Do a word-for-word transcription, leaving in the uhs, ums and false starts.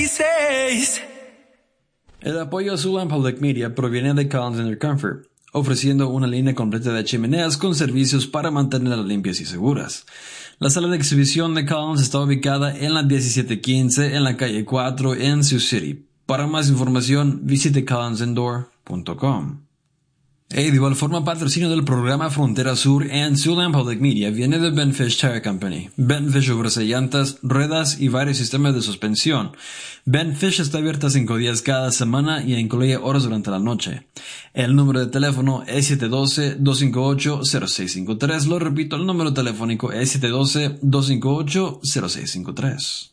El apoyo a Siouxland Public Media proviene de Collins Inner Comfort, ofreciendo una línea completa de chimeneas con servicios para mantenerlas limpias y seguras. La sala de exhibición de Collins está ubicada en la diecisiete quince en la calle cuatro en Sioux City. Para más información, visite collins indoor punto com. Y de igual forma, patrocinio del programa Frontera Sur en Siouxland Public Media viene de Benfish Tire Company. Benfish ofrece llantas, ruedas y varios sistemas de suspensión. Benfish está abierta cinco días cada semana y incluye horas durante la noche. El número de teléfono es siete uno dos, dos cinco ocho, cero seis cinco tres. Lo repito, el número telefónico es siete uno dos, dos cinco ocho, cero seis cinco tres.